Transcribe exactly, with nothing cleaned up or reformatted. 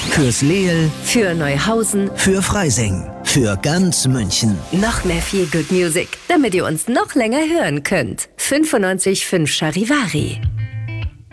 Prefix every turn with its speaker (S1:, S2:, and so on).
S1: Fürs Leel,
S2: für Neuhausen,
S1: für Freising, für ganz München.
S2: Noch mehr Feel Good Music, damit ihr uns noch länger hören könnt. fünfundneunzig Komma fünf Charivari.